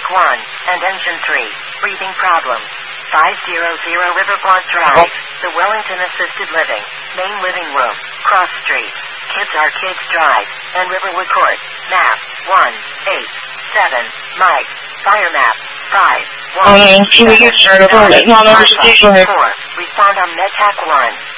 Medic 1, and Engine 3, breathing problems. 500 Riverport Drive, The Wellington Assisted Living, Main Living Room, Cross Street, Kids Are Kids Drive, and Riverwood Court. Map 187, Mike, Fire Map 5, 1, 7, 9, 5, 4, respond on MedTac 1.